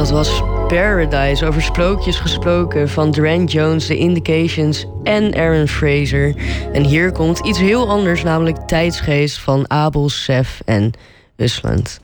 Dat was Paradise, over sprookjes gesproken, van Durand Jones, The Indications en Aaron Fraser. En hier komt iets heel anders, namelijk Tijdsgeest van Abel, Sef en Usland.